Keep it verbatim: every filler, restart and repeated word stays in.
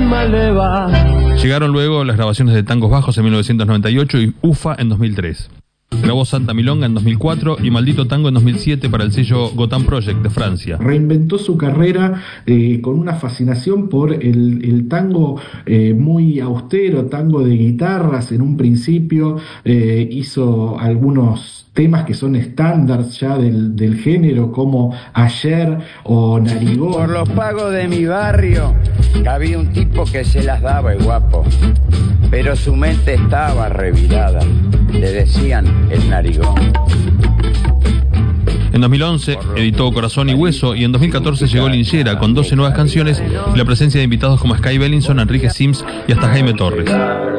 mal le va. Llegaron luego las grabaciones de Tangos Bajos en mil novecientos noventa y ocho y Ufa en dos mil tres. Grabó Santa Milonga en dos mil cuatro y Maldito Tango en dos mil siete para el sello Gotham Project de Francia. Reinventó su carrera eh, con una fascinación por el, el tango eh, muy austero, tango de guitarras en un principio. Eh, hizo algunos temas que son estándares ya del, del género, como Ayer o Narigón. Por los pagos de mi barrio había un tipo que se las daba el guapo, pero su mente estaba revirada. Le decían el narigón. En dos mil once editó Corazón y Hueso y en dos mil catorce llegó Linchera con doce nuevas canciones y la presencia de invitados como Sky Bellinson, Enrique Sims y hasta Jaime Torres.